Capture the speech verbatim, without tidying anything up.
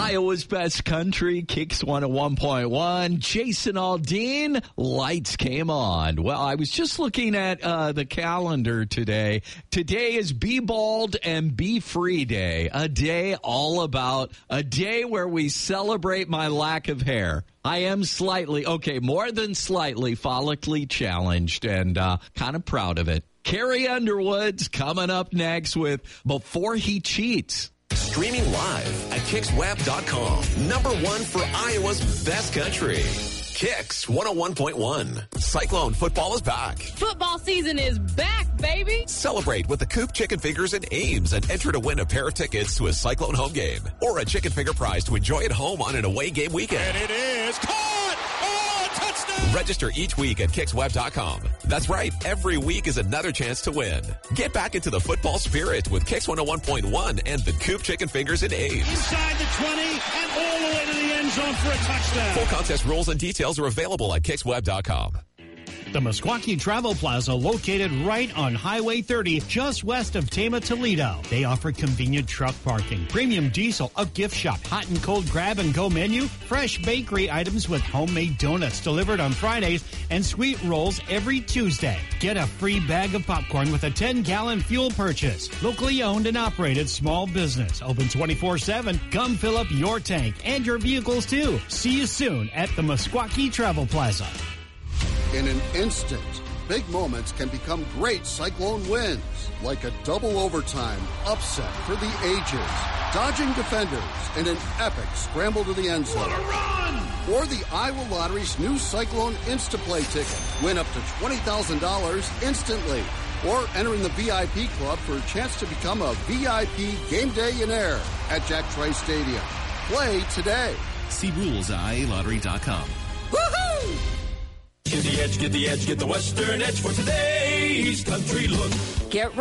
Iowa's best country, Kicks one oh one point one. Jason Aldean, lights came on. Well, I was just looking at uh, the calendar today. Today is Be Bald and Be Free Day, a day all about, a day where we celebrate my lack of hair. I am slightly, okay, more than slightly follically challenged and uh, kind of proud of it. Carrie Underwood's coming up next with Before He Cheats. Streaming live at Kicks Web dot com. Number one for Iowa's best country. Kicks one oh one point one. Cyclone football is back. Football season is back, baby. Celebrate with the Coop Chicken Fingers and Ames and enter to win a pair of tickets to a Cyclone home game or a chicken finger prize to enjoy at home on an away game weekend. And it is caught! Oh, touchdown! Register each week at Kicks Web dot com. That's right. Every week is another chance to win. Get back into the football spirit with Kicks one oh one point one and the Coop Chicken Fingers and Ames. Inside the twenty and all the way to the end zone for a touchdown. Full contest rules and details are available at Kicks Web dot com. The Meskwaki Travel Plaza, located right on Highway thirty, just west of Tama, Toledo. They offer convenient truck parking, premium diesel, a gift shop, hot and cold grab-and-go menu, fresh bakery items with homemade donuts delivered on Fridays, and sweet rolls every Tuesday. Get a free bag of popcorn with a ten-gallon fuel purchase. Locally owned and operated small business. Open twenty-four seven. Come fill up your tank and your vehicles, too. See you soon at the Meskwaki Travel Plaza. In an instant, big moments can become great Cyclone wins, like a double overtime upset for the ages, dodging defenders in an epic scramble to the end zone. What a run! Or the Iowa Lottery's new Cyclone Instaplay ticket. Win up to twenty thousand dollars instantly. Or enter in the V I P club for a chance to become a V I P game day-inaire at Jack Trice Stadium. Play today. See rules at I A lottery dot com. Woohoo! Get the edge, get the edge, get the Western edge for today's country look. Get